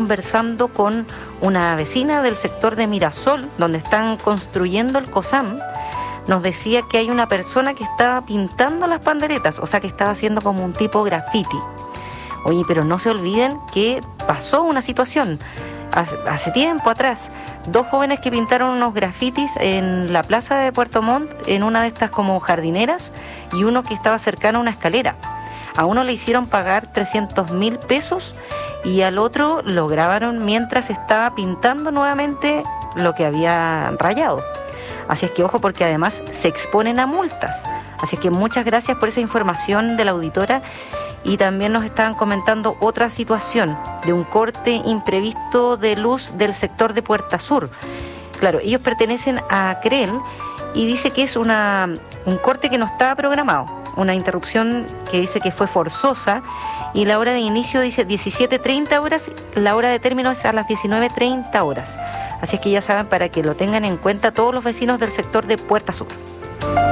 conversando con una vecina del sector de Mirasol, donde están construyendo el COSAM. Nos decía que hay una persona que estaba pintando las panderetas, o sea que estaba haciendo como un tipo graffiti. Oye, pero no se olviden que pasó una situación hace tiempo atrás. 2 jóvenes que pintaron unos grafitis en la plaza de Puerto Montt, en una de estas como jardineras, y uno que estaba cercano a una escalera. A uno le hicieron pagar 300.000 pesos y al otro lo grabaron mientras estaba pintando nuevamente lo que había rayado. Así es que ojo, porque además se exponen a multas. Así es que muchas gracias por esa información de la auditora. Y también nos estaban comentando otra situación de un corte imprevisto de luz del sector de Puerta Sur. Claro, ellos pertenecen a CREL y dice que es un corte que no estaba programado, una interrupción que dice que fue forzosa, y la hora de inicio dice 17:30 horas, la hora de término es a las 19:30 horas. Así es que ya saben, para que lo tengan en cuenta todos los vecinos del sector de Puerta Sur.